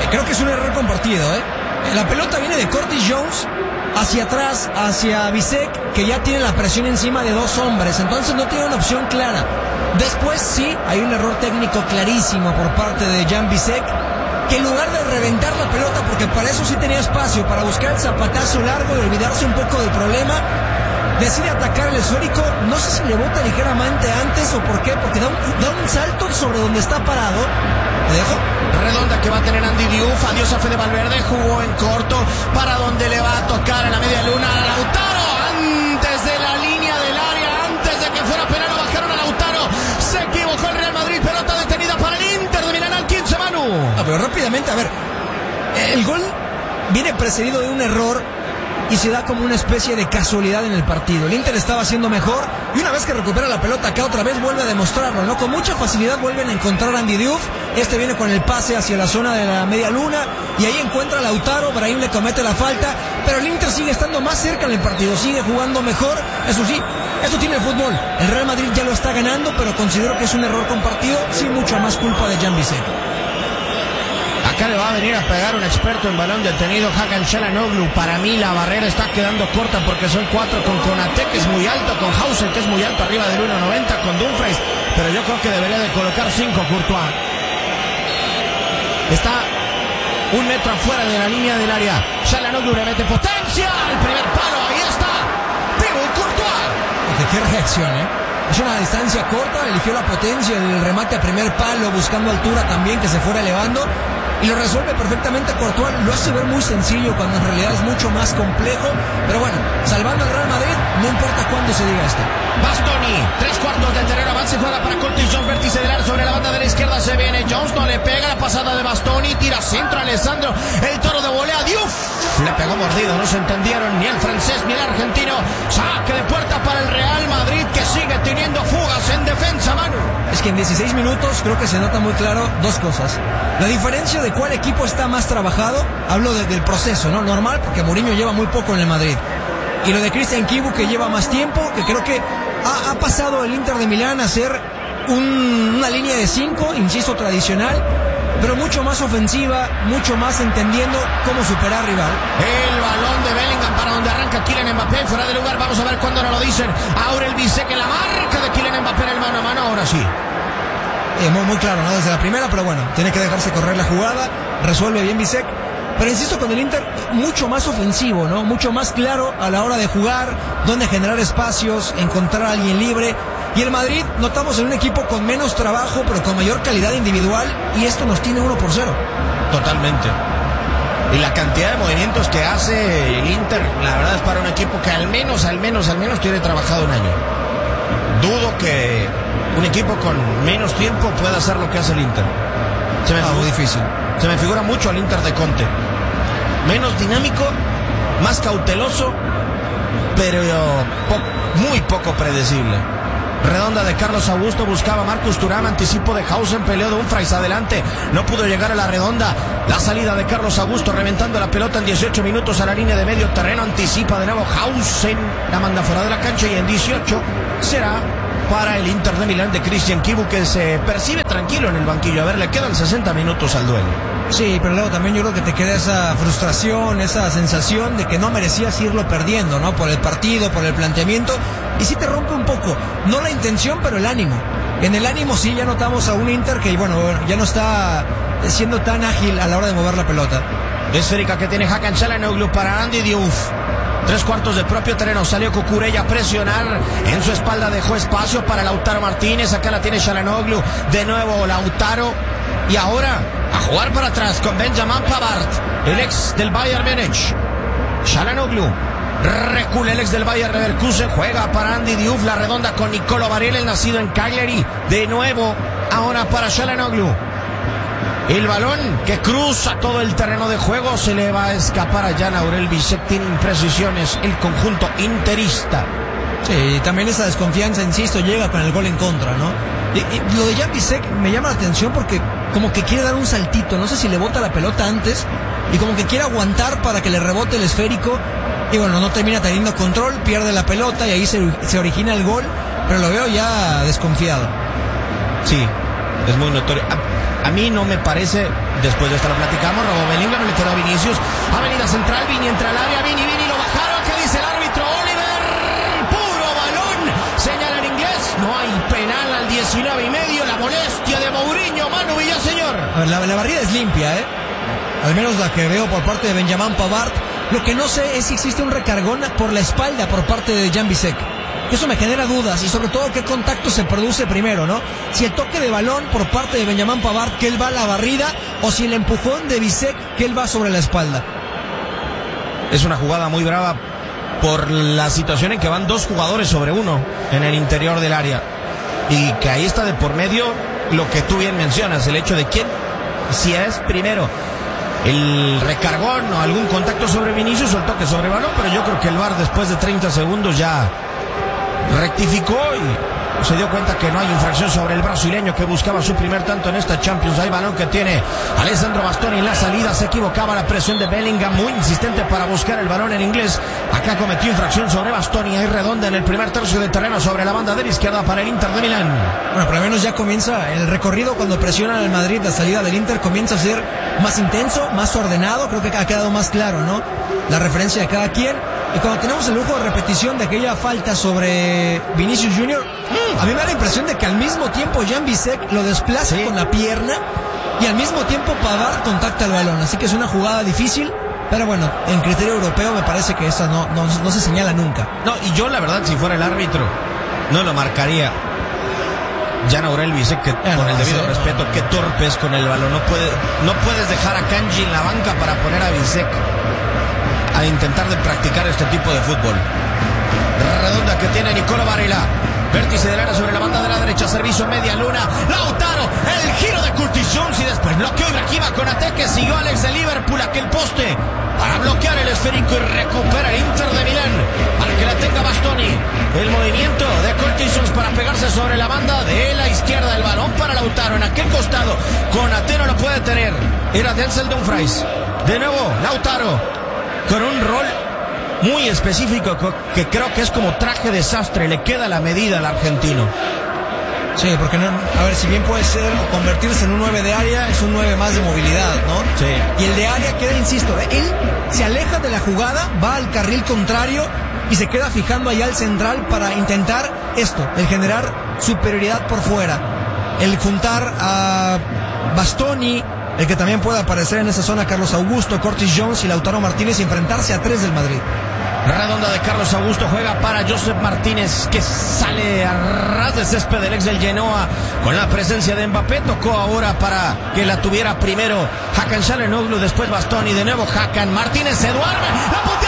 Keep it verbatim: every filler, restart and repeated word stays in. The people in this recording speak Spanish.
creo que es un error compartido, ¿eh? La pelota viene de Curtis Jones hacia atrás, hacia Bisek, que ya tiene la presión encima de dos hombres, entonces no tiene una opción clara. Después sí, hay un error técnico clarísimo por parte de Jan Bisek, que en lugar de reventar la pelota, porque para eso sí tenía espacio, para buscar el zapatazo largo y olvidarse un poco del problema, decide atacar el esférico. No sé si le bota ligeramente antes o por qué, porque da un, da un salto sobre donde está parado. ¿Me dejo? Redonda que va a tener Andy Diouf. Adiós a Fede Valverde. Jugó en corto para donde le va a tocar a la media luna a Lautaro. Antes de la línea del área, antes de que fuera penal, bajaron a Lautaro. Se equivocó el Real Madrid. Pelota detenida para el Inter de Milán al quince, Manu. Ah, pero rápidamente, a ver. El gol viene precedido de un error y se da como una especie de casualidad en el partido. El Inter estaba haciendo mejor y una vez que recupera la pelota acá otra vez vuelve a demostrarlo, ¿no? Con mucha facilidad vuelven a encontrar a Andy Diouf. Este viene con el pase hacia la zona de la media luna y ahí encuentra a Lautaro. Brahim le comete la falta, pero el Inter sigue estando más cerca en el partido, sigue jugando mejor. Eso sí, eso tiene el fútbol. El Real Madrid ya lo está ganando, pero considero que es un error compartido, sin mucha más culpa de Jan Bisek. Acá le va a venir a pegar un experto en balón detenido, Hakan Çalhanoğlu. Para mí la barrera está quedando corta porque son cuatro con Konate, que es muy alto, con Hausen, que es muy alto, arriba del uno noventa, con Dumfries, pero yo creo que debería de colocar cinco Courtois. Está un metro afuera de la línea del área. Çalhanoğlu le mete potencia al primer palo, ahí está Thibaut Courtois. Qué reacción, ¿eh? Es una distancia corta, eligió la potencia del remate a primer palo, buscando altura también, que se fuera elevando, y lo resuelve perfectamente Courtois. Lo hace ver muy sencillo cuando en realidad es mucho más complejo, pero bueno, salvando al Real Madrid, no importa cuándo se diga esto. Bastoni, tres cuartos del terreno, avance, juega para Curtis Jones, vértice del área sobre la banda de la izquierda, se viene Jones, no le pega la pasada de Bastoni, tira centro Alessandro, el toro de volea, Diouf, le pegó mordido, no se entendieron ni el francés ni el argentino. Saque de puerta para el Real Madrid, que sigue teniendo fugas en defensa, Manu. Es que en dieciséis minutos creo que se nota muy claro dos cosas. La diferencia de cuál equipo está más trabajado, hablo de, del proceso, ¿no? Normal, porque Mourinho lleva muy poco en el Madrid. Y lo de Christian Kibu, que lleva más tiempo, que creo que ha, ha pasado el Inter de Milán a ser un, una línea de cinco, insisto, tradicional, pero mucho más ofensiva, mucho más entendiendo cómo superar rival. El balón de Bellingham para donde arranca Kylian Mbappé, fuera de lugar, vamos a ver cuándo nos lo dicen. Aurel Bisek en la marca de Kylian Mbappé en el mano a mano, ahora sí. Eh, muy, muy claro, ¿no? Desde la primera, pero bueno, tiene que dejarse correr la jugada, resuelve bien Bisek. Pero insisto, con el Inter mucho más ofensivo, ¿no? Mucho más claro a la hora de jugar, dónde generar espacios, encontrar a alguien libre. Y el Madrid notamos en un equipo con menos trabajo, pero con mayor calidad individual, y esto nos tiene uno por cero. Totalmente. Y la cantidad de movimientos que hace el Inter, la verdad es para un equipo que al menos, al menos, al menos tiene trabajado un año. Dudo que un equipo con menos tiempo pueda hacer lo que hace el Inter. Se me ah, figura, muy difícil. Se me figura mucho al Inter de Conte. Menos dinámico, más cauteloso, pero po- muy poco predecible. Redonda de Carlos Augusto, buscaba Marcus Thuram, anticipo de Hausen, peleó de Dumfries adelante, no pudo llegar a la redonda. La salida de Carlos Augusto, reventando la pelota en dieciocho minutos a la línea de medio terreno, anticipa de nuevo Hausen, la manda fuera de la cancha, y en dieciocho será para el Inter de Milán de Christian Kibu, que se percibe tranquilo en el banquillo. A ver, le quedan sesenta minutos al duelo. Sí, pero luego también yo creo que te queda esa frustración, esa sensación de que no merecías irlo perdiendo, ¿no? Por el partido, por el planteamiento, y sí te rompe un poco, no la intención, pero el ánimo. En el ánimo sí ya notamos a un Inter que, bueno, ya no está siendo tan ágil a la hora de mover la pelota. Esférica que tiene Hakan Çalhanoğlu para Andy Diouf. Tres cuartos de propio terreno, salió Cucurella a presionar, en su espalda dejó espacio para Lautaro Martínez, acá la tiene Çalhanoğlu, de nuevo Lautaro, y ahora a jugar para atrás con Benjamin Pavard, el ex del Bayern Múnich. Çalhanoğlu recula, el ex del Bayern Leverkusen, juega para Andy Diouf, la redonda con Nicolo Barella, el nacido en Cagliari, de nuevo ahora para Çalhanoğlu. El balón que cruza todo el terreno de juego, se le va a escapar a Jan Aurel Bisek. Tiene imprecisiones el conjunto interista. Sí, también esa desconfianza, insisto, llega con el gol en contra, ¿no? Y, y lo de Jan Bisek me llama la atención porque como que quiere dar un saltito, no sé si le bota la pelota antes, y como que quiere aguantar para que le rebote el esférico, y bueno, no termina teniendo control, pierde la pelota y ahí se, se origina el gol, pero lo veo ya desconfiado. Sí, es muy notorio. A mí no me parece, después de esto lo platicamos, robó Bellingham, le quedó a Vinicius, avenida central, Vini entra al área, Vini, Vini, lo bajaron, ¿qué dice el árbitro? Oliver, puro balón, señala en inglés, no hay penal al diecinueve y medio, la molestia de Mourinho, Manu Villaseñor. A ver, la, la barrida es limpia, ¿eh? Al menos la que veo por parte de Benjamin Pavard. Lo que no sé es si existe un recargón por la espalda por parte de Jan Bisek. Eso me genera dudas y sobre todo qué contacto se produce primero, ¿no? Si el toque de balón por parte de Benjamin Pavard, que él va a la barrida, o si el empujón de Bisek, que él va sobre la espalda. Es una jugada muy brava por la situación en que van dos jugadores sobre uno en el interior del área. Y que ahí está de por medio lo que tú bien mencionas, el hecho de quién, si es primero el recargón o algún contacto sobre Vinicius o el toque sobre balón, pero yo creo que el V A R después de treinta segundos ya rectificó y se dio cuenta que no hay infracción sobre el brasileño que buscaba su primer tanto en esta Champions. Hay balón que tiene Alessandro Bastoni en la salida, se equivocaba la presión de Bellingham, muy insistente para buscar el balón en inglés. Acá cometió infracción sobre Bastoni, ahí redonda en el primer tercio de terreno sobre la banda de la izquierda para el Inter de Milán. Bueno, por lo menos ya comienza el recorrido cuando presionan al Madrid, la salida del Inter comienza a ser más intenso, más ordenado, creo que ha quedado más claro, ¿no? La referencia de cada quien. Y cuando tenemos el lujo de repetición de aquella falta sobre Vinicius junior, a mí me da la impresión de que al mismo tiempo Jan Bisek lo desplaza sí. con la pierna y al mismo tiempo Pavard contacta el balón. Así que es una jugada difícil, pero bueno, en criterio europeo me parece que esa no, no, no se señala nunca. No, y yo la verdad, si fuera el árbitro, no lo marcaría. Jan Aurel Bisek, que eh, con no, el debido sí, respeto, no. qué torpe es con el balón. No, puede, no puedes dejar a Kanji en la banca para poner a Bisek a intentar de practicar este tipo de fútbol. Redonda que tiene Nicola Varela, vértice del área sobre la banda de la derecha, servicio media luna, Lautaro, el giro de Curtis Jones y después bloqueó Ibrahima Konate, que siguió Alex de Liverpool aquel poste para bloquear el esférico y recupera el Inter de Milán para que la tenga Bastoni. El movimiento de Curtis Jones para pegarse sobre la banda de la izquierda, el balón para Lautaro en aquel costado, Konate no lo puede tener, era Denzel Dumfries, de nuevo Lautaro con un rol muy específico que creo que es como traje desastre, le queda la medida al argentino. Sí, porque no, a ver, si bien puede ser o convertirse en un nueve de área, es un nueve más de movilidad, ¿no? Sí. Y el de área queda, insisto, él se aleja de la jugada, va al carril contrario y se queda fijando allá al central para intentar esto, el generar superioridad por fuera, el juntar a Bastoni, el que también puede aparecer en esa zona, Carlos Augusto, Curtis Jones y Lautaro Martínez, y enfrentarse a tres del Madrid. Redonda de Carlos Augusto, juega para Josep Martínez, que sale a ras de césped del ex del Genoa con la presencia de Mbappé. Tocó ahora para que la tuviera primero Hakan Çalhanoğlu, después Bastoni, de nuevo Hakan Martínez, se duerme, la puntea